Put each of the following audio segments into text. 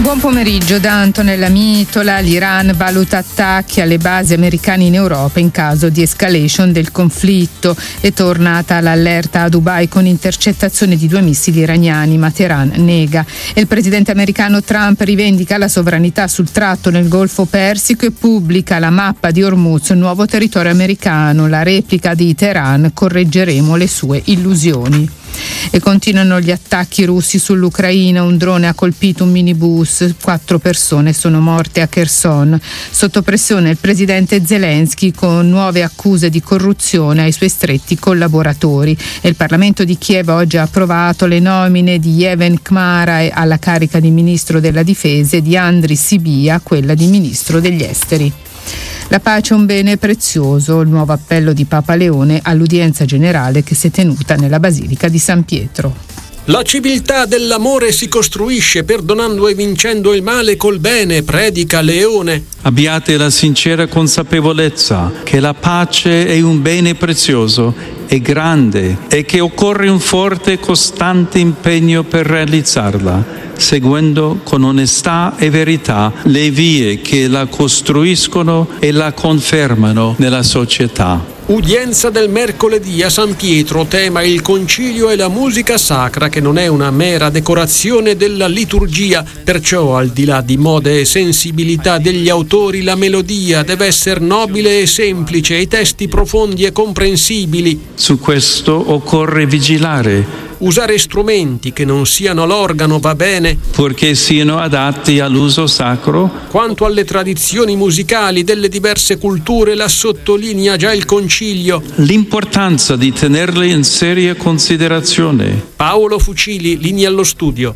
Buon pomeriggio. Da Antonella Mitola. L'Iran valuta attacchi alle basi americane in Europa in caso di escalation del conflitto. È tornata l'allerta a Dubai con intercettazione di 2 missili iraniani, ma Teheran nega. E il presidente americano Trump rivendica la sovranità sul tratto nel Golfo Persico e pubblica la mappa di Hormuz, nuovo territorio americano. La replica di Teheran: correggeremo le sue illusioni. E continuano gli attacchi russi sull'Ucraina. Un drone ha colpito un minibus, 4 persone sono morte a Kherson. Sotto pressione il presidente Zelensky con nuove accuse di corruzione ai suoi stretti collaboratori. E il Parlamento di Kiev oggi ha approvato le nomine di Yeven Khmara alla carica di ministro della difesa e di Andriy Sybiha quella di ministro degli esteri. La pace è un bene prezioso, il nuovo appello di Papa Leone all'udienza generale che si è tenuta nella Basilica di San Pietro. La civiltà dell'amore si costruisce perdonando e vincendo il male col bene, predica Leone. Abbiate la sincera consapevolezza che la pace è un bene prezioso e grande e che occorre un forte e costante impegno per realizzarla, seguendo con onestà e verità le vie che la costruiscono e la confermano nella società. Udienza del mercoledì a San Pietro, tema il concilio e la musica sacra, che non è una mera decorazione della liturgia, perciò al di là di mode e sensibilità degli autori la melodia deve essere nobile e semplice, i testi profondi e comprensibili. Su questo occorre vigilare. Usare strumenti che non siano l'organo va bene, purché siano adatti all'uso sacro. Quanto alle tradizioni musicali delle diverse culture, la sottolinea già il concilio. L'importanza di tenerle in seria considerazione. Paolo Fucili, linea allo studio.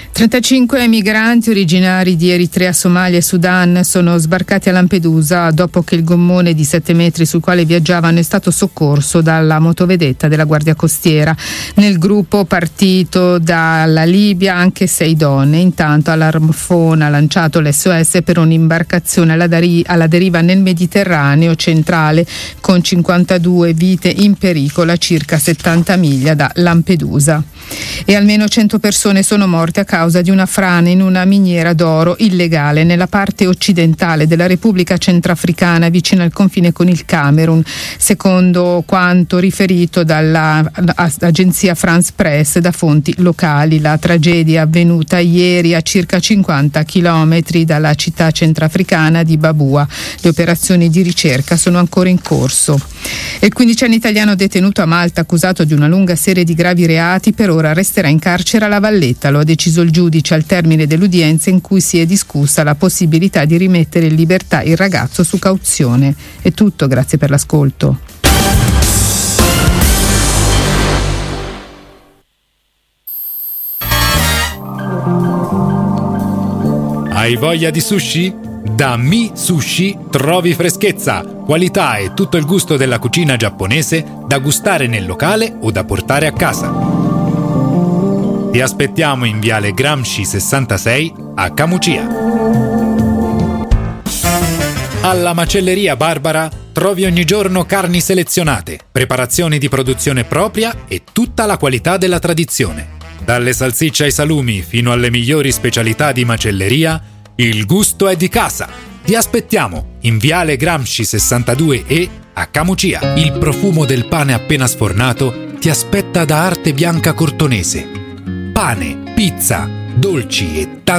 35 migranti originari di Eritrea, Somalia e Sudan sono sbarcati a Lampedusa dopo che il gommone di 7 metri sul quale viaggiavano è stato soccorso dalla motovedetta della Guardia Costiera. Nel gruppo partito dalla Libia anche 6 donne. Intanto Alarmphone ha lanciato l'SOS per un'imbarcazione alla deriva nel Mediterraneo centrale con 52 vite in pericolo a circa 70 miglia da Lampedusa. E almeno 100 persone sono morte a causa di una frana in una miniera d'oro illegale nella parte occidentale della Repubblica Centrafricana vicino al confine con il Camerun, secondo quanto riferito dall'agenzia France Press da fonti locali. La tragedia è avvenuta ieri a circa 50 chilometri dalla città centrafricana di Babua. Le operazioni di ricerca sono ancora in corso. Il 15enne italiano detenuto a Malta accusato di una lunga serie di gravi reati per ora resterà in carcere a La Valletta. Lo ha deciso il giudice al termine dell'udienza in cui si è discussa la possibilità di rimettere in libertà il ragazzo su cauzione. È tutto, grazie per l'ascolto. Hai voglia di sushi? Da Mi Sushi trovi freschezza, qualità e tutto il gusto della cucina giapponese da gustare nel locale o da portare a casa. Ti aspettiamo in Viale Gramsci 66 a Camucia. Alla Macelleria Barbara trovi ogni giorno carni selezionate, preparazioni di produzione propria e tutta la qualità della tradizione. Dalle salsicce ai salumi fino alle migliori specialità di macelleria, il gusto è di casa. Ti aspettiamo in Viale Gramsci 62E a Camucia. Il profumo del pane appena sfornato ti aspetta da Arte Bianca Cortonese. Pane, pizza, dolci e tanti